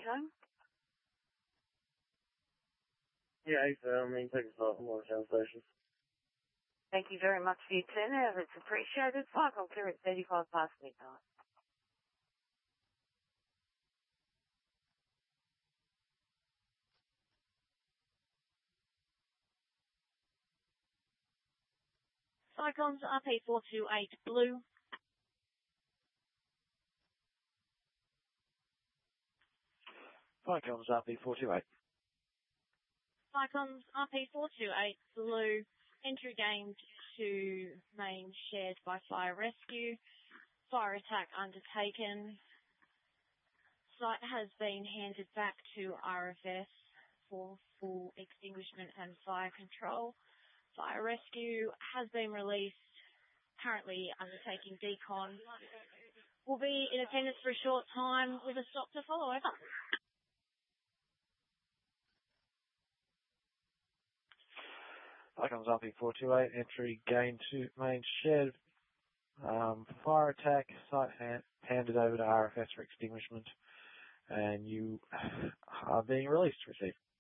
Home? Yeah, take us off Morristown Station. Thank you very much for your turnover. It's appreciated. Cycle clear at 35 past midnight. Cyclones RP428 Blue. Cyclones RP428. Cyclones RP428 Blue. Entry gained to main shared by fire rescue. Fire attack undertaken. Site has been handed back to RFS for full extinguishment and fire control. Fire rescue has been released, currently undertaking decon. Will be in attendance for a short time with a stop to follow. Over. Cyclones RP428, entry gained to main shed. Fire attack, site handed over to RFS for extinguishment, and you are being released. Received.